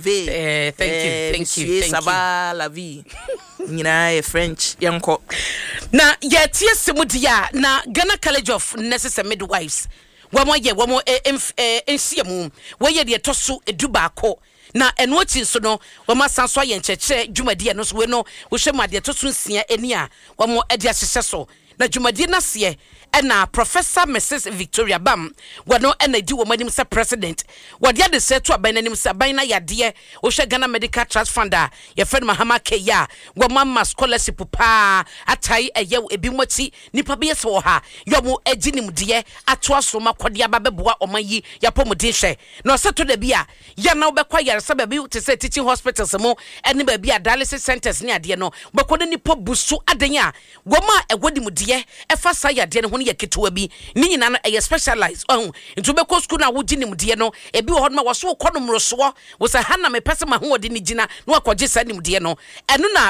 V. Thank you. Ça va la vie. Nyina French yanko. Na yetie semudia na Ghana College of Nurses and Midwives. Wamo ensiamu. Weye de tosu edubako. Na enwoti so no wama sanso ye ncheche dwumadi no so we no wo hwemade tosu nsia eni a wamo ede ahyehye so. Na dwumadi na se na Professor Mrs. Victoria Bam wano na di wo manim se president wade ade se to aban nanim se aban na yade wo hwe Ghana Medical Trust Fund a ye friend Mahama Keya wo mamma scholarship pa atai eye ebi moti nipa be se wo ha yomo aginim de ato aso makode ababeboa omanyi yapomode hwe na se to da bia ya na wo bekwa yare se ba bi te se teaching hospitals mo ene ba bia dialysis centers ni ade no bekode nipa busu adenya wo ma egodim de efa sa yade ne ho ye ketewa bi ni nyina no e specialize nto be ko school na wo ginim de no ebi wo hodma wo so konomroso wo se hana me pese ma ho ode ni gina no akoje sa nim de no eno na